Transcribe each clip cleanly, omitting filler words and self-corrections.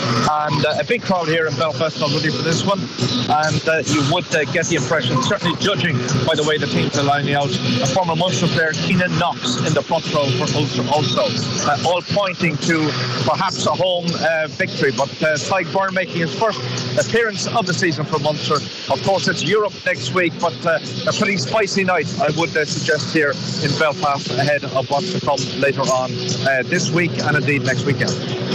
and a big crowd here in Belfast already for this one, and you would get the impression, certainly judging by the way the teams are lining out, a former Munster player, Keenan Knox, in the front row for Ulster also, all pointing to perhaps a home victory, but Tadhg Beirne making his first appearance of the season for Munster. Of course, it's Europe next week, but a pretty spicy night, I would suggest, here in Belfast ahead of what's to come later on this week and indeed next weekend.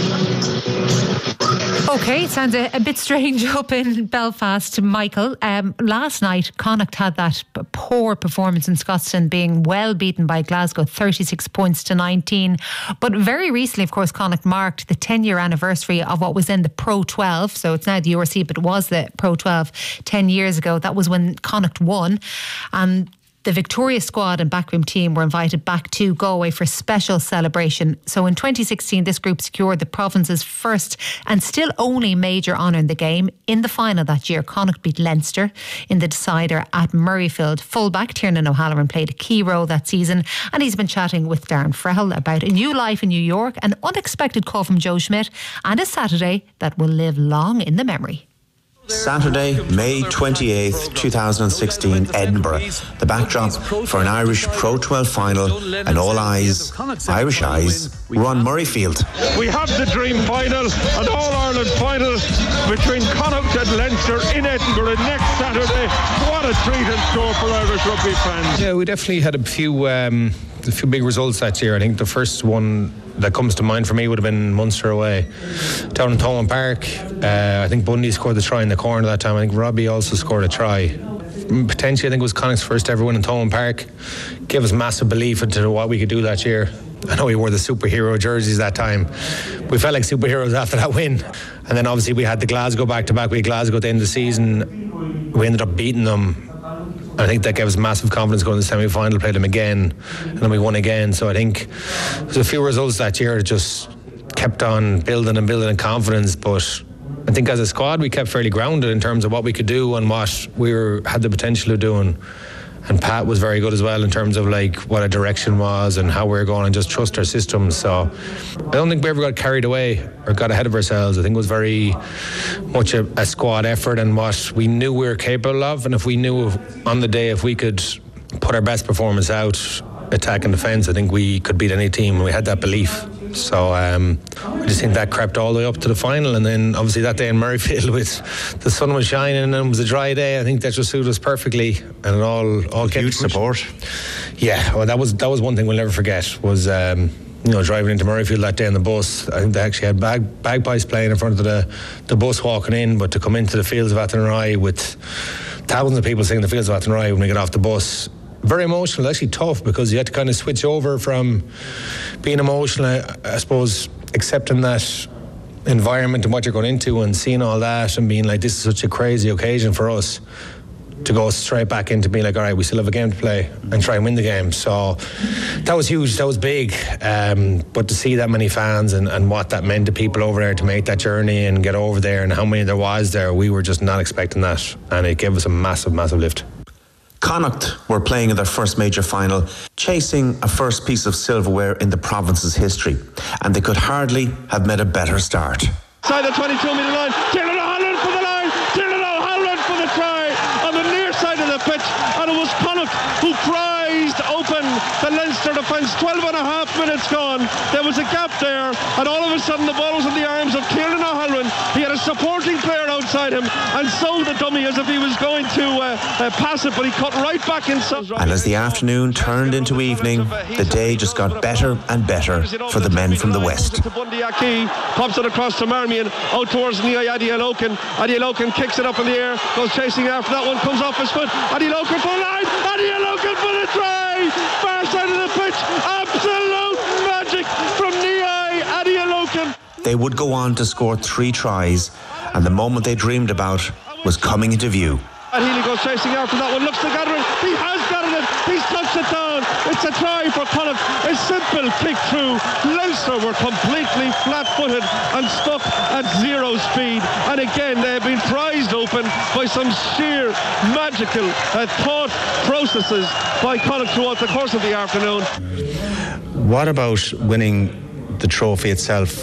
Okay, it sounds a bit strange up in Belfast, Michael. Last night, Connacht had that poor performance in Scotstoun, being well beaten by Glasgow, 36 points to 19. But very recently, of course, Connacht marked the 10-year anniversary of what was then the Pro 12. So it's now the URC, but it was the Pro 12 10 years ago. That was when Connacht won. And the Victoria squad and backroom team were invited back to Galway for a special celebration. So in 2016, this group secured the province's first and still only major honour in the game. In the final that year, Connacht beat Leinster in the decider at Murrayfield. Fullback Tiernan O'Halloran played a key role that season, and he's been chatting with Darren Frehel about a new life in New York, an unexpected call from Joe Schmidt, and a Saturday that will live long in the memory. Saturday, May 28th, 2016, Edinburgh. The backdrop for an Irish Pro 12 final, and all eyes, Irish eyes, were on Murrayfield. We have the dream final, an All-Ireland final between Connacht and Leinster in Edinburgh next Saturday. What a treat in store for Irish rugby fans. Yeah, we definitely had a few big results that year. I think the first one that comes to mind for me would have been Munster away down in Thomond Park. I think Bundy scored the try in the corner that time. I think Robbie also scored a try. Potentially, I think it was Connacht's first ever win in Thomond Park. Gave us massive belief into what we could do that year. I know we wore the superhero jerseys that time. We felt like superheroes after that win. And then obviously we had the Glasgow back-to-back. We had Glasgow at the end of the season. We ended up beating them. I think that gave us massive confidence going to the semi-final, played them again, and then we won again. So I think there's a few results that year that just kept on building in confidence. But I think as a squad, we kept fairly grounded in terms of what we could do and what we had the potential of doing. And Pat was very good as well in terms of like what our direction was and how we were going, and just trust our systems. So I don't think we ever got carried away or got ahead of ourselves. I think it was very much a squad effort and what we knew we were capable of. And if we knew on the day if we could put our best performance out, attack and defence, I think we could beat any team. And we had that belief. So I just think that crept all the way up to the final, and then obviously that day in Murrayfield, with the sun was shining and it was a dry day, I think that just suited us perfectly, and it all kept huge support. Yeah, well, that was one thing we'll never forget was driving into Murrayfield that day on the bus. I think they actually had bagpipes playing in front of the bus walking in, but to come into the fields of Athenry with thousands of people singing the fields of Athenry when we get off the bus. Very emotional, actually tough, because you had to kind of switch over from being emotional, I suppose, accepting that environment and what you're going into and seeing all that and being like, this is such a crazy occasion for us, to go straight back into being like, all right, we still have a game to play and try and win the game. So that was huge, that was big. But to see that many fans and what that meant to people over there to make that journey and get over there and how many there was there, we were just not expecting that. And it gave us a massive, massive lift. Connacht were playing in their first major final, chasing a first piece of silverware in the province's history, and they could hardly have made a better start. Side the 22-metre line, Tiernan O'Halloran for the line, Tiernan O'Halloran for the try on the near side of the pitch, and it was Connacht who prized open the Leinster defence. 12 and a half minutes gone, there was a gap there, and all of a sudden the ball was in the arms of Tiernan O'Halloran. He had a supporting player outside him and sold the dummy as if he was going to pass it, but he cut right back inside. And as the afternoon turned into evening, the day just got better and better for the men from the west. Bundy Aki pops it across to Marmion, out towards Nia Adieloken. Adieloken kicks it up in the air, goes chasing after that one, comes off his foot. Adieloken for the line, Adieloken for the try, far side of the pitch, absolute magic from Nia Adieloken. They would go on to score 3 tries, and the moment they dreamed about was coming into view. And Healy goes chasing after that one, looks to gather it, he has gathered it, he's touched it down, it's a try for Connacht, a simple kick through. Leinster were completely flat-footed and stuck at zero speed, and again they have been prized open by some sheer magical thought processes by Connacht throughout the course of the afternoon. What about winning the trophy itself,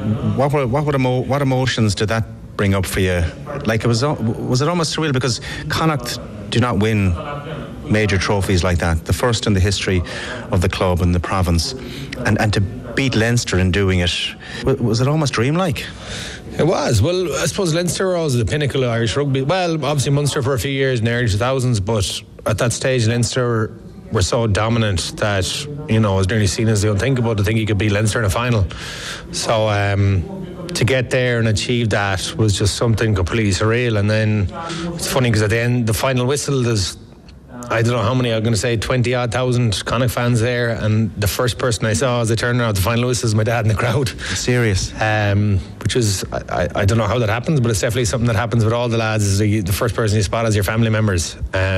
what emotions did that bring up for you? Like, was it almost surreal, because Connacht do not win major trophies like that, the first in the history of the club and the province, and to beat Leinster in doing it, was it almost dreamlike? It was. Well, I suppose Leinster were always the pinnacle of Irish rugby. Well, obviously Munster for a few years in the early 2000s, but at that stage Leinster were so dominant that, you know, it was nearly seen as the unthinkable to think you could beat Leinster in a final. So to get there and achieve that was just something completely surreal. And then it's funny because at the end, the final whistle, there's, I don't know how many, I'm going to say 20,000 odd Connacht fans there, and the first person I saw as I turned around at the final whistle was my dad in the crowd. Serious? Which is, I don't know how that happens, but it's definitely something that happens with all the lads, is the first person you spot as your family members.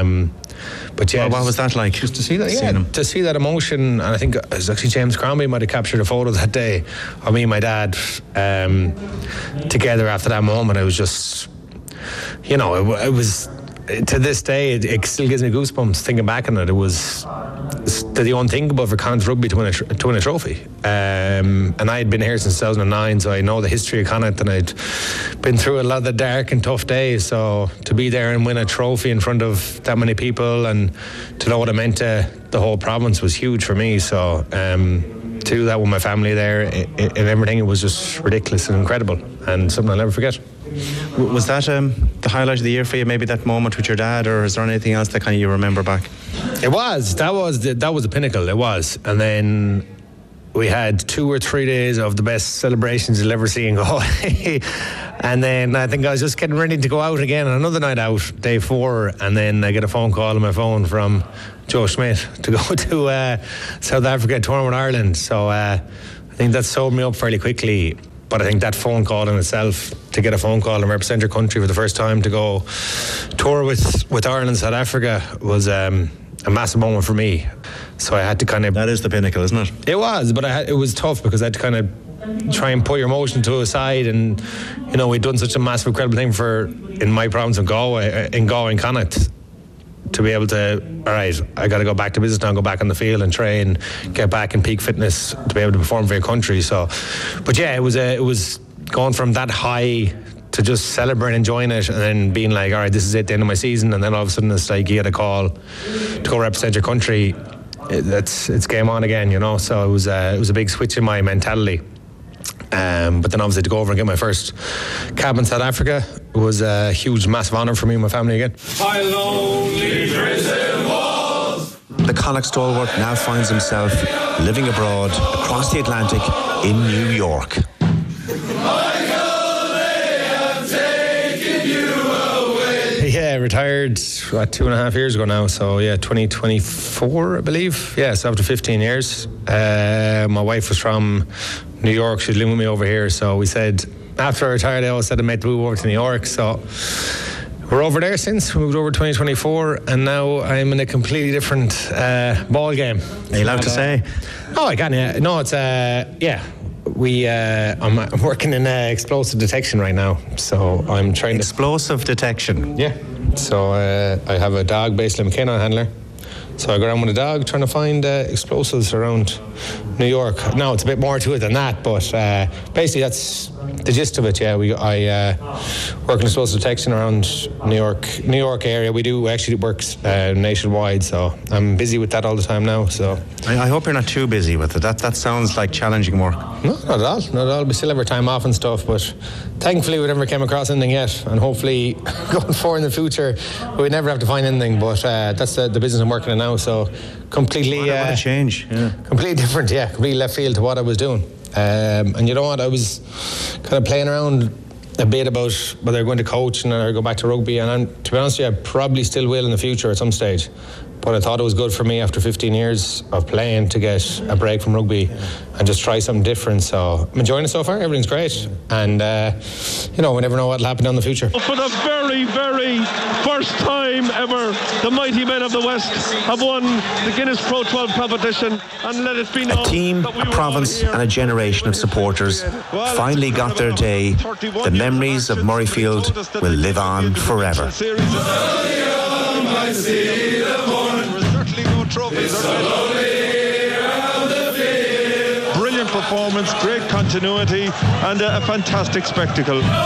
But yeah, what was that like? Just to see that, yeah, to see that emotion. And I think it was actually James Crombie might have captured a photo that day of me and my dad together after that moment. It was just, you know, it was, to this day, it still gives me goosebumps thinking back on it. It was the unthinkable for Connacht Rugby to win a trophy. And I had been here since 2009, so I know the history of Connacht, and I'd been through a lot of the dark and tough days. So to be there and win a trophy in front of that many people, and to know what it meant to the whole province, was huge for me. So to do that with my family there and everything, it was just ridiculous and incredible, and something I'll never forget. Was that the highlight of the year for you, maybe that moment with your dad, or is there anything else that kind of you remember back? It was. That was the pinnacle. It was. And then we had 2 or 3 days of the best celebrations you'll ever see in Galway. And then I think I was just getting ready to go out again on another night out, day 4, and then I get a phone call on my phone from Joe Schmidt to go to South Africa, touring with Ireland. So I think that sold me up fairly quickly. But I think that phone call in itself, to get a phone call and represent your country for the first time, to go tour with Ireland, South Africa, was a massive moment for me. So I had to kind of... That is the pinnacle, isn't it? It was, but it was tough, because I had to kind of try and put your emotion to a side. And, you know, we'd done such a massive, incredible thing in my province of Galway, in Connacht, to be able to, all right, I got to go back to business now, go back on the field and train, get back in peak fitness to be able to perform for your country. So, but yeah, it was going from that high to just celebrating, enjoying it, and then being like, all right, this is it, the end of my season. And then all of a sudden it's like you get a call to go represent your country. It's game on again, you know. So it was a big switch in my mentality. But then obviously to go over and get my first cab in South Africa was a huge, massive honour for me and my family again. The Connacht stalwart now finds himself living abroad across the Atlantic in New York. Yeah, retired 2.5 years ago now, so yeah, 2024 I believe. Yeah, so after 15 years. My wife was from New York, she's living with me over here, so we said after I retired I always said I made the move over to New York, so we're over there since. We moved over 2024, and now I'm in a completely different ball game. Are you allowed to say? Oh, I can, yeah. No, it's yeah. I'm working in explosive detection right now, so I'm trying to... Explosive detection? Yeah. So I have a dog based in Canine handler. So I go around with a dog trying to find explosives around New York. Now, it's a bit more to it than that, but basically that's the gist of it, yeah. I work in explosive detection around New York area. We actually work nationwide, so I'm busy with that all the time now. So I hope you're not too busy with it. That sounds like challenging work. No, not at all. We still have our time off and stuff, but thankfully we never came across anything yet, and hopefully going forward in the future we never have to find anything. But that's the business I'm working in now, so completely what a change. Yeah. Completely different, yeah, completely left field to what I was doing. And you know what, I was kind of playing around a bit about whether I'm going to coach or go back to rugby, and to be honest with you, I probably still will in the future at some stage. But I thought it was good for me after 15 years of playing to get a break from rugby and just try something different. So I'm enjoying it so far. Everything's great. And, you know, we never know what will happen in the future. For the very, very first time ever, the mighty men of the West have won the Guinness Pro 12 competition. And let it be known, a team, a province and a generation of supporters finally got their day. The memories of Murrayfield will live on forever. Brilliant performance. performance, great continuity, and a fantastic spectacle.